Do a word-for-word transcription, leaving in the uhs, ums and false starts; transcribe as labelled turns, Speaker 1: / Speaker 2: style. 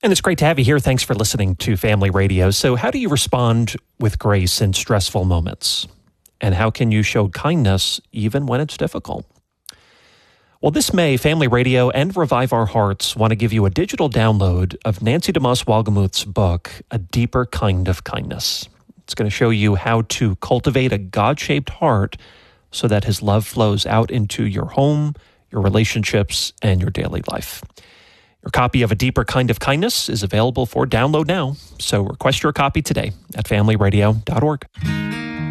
Speaker 1: And it's great to have you here. Thanks for listening to Family Radio. So how do you respond with grace in stressful moments? And how can you show kindness even when it's difficult? Well, this May, Family Radio and Revive Our Hearts want to give you a digital download of Nancy DeMoss Wolgemuth's book, A Deeper Kind of Kindness. It's going to show you how to cultivate a God-shaped heart so that His love flows out into your home, your relationships, and your daily life. Your copy of A Deeper Kind of Kindness is available for download now, so request your copy today at family radio dot org.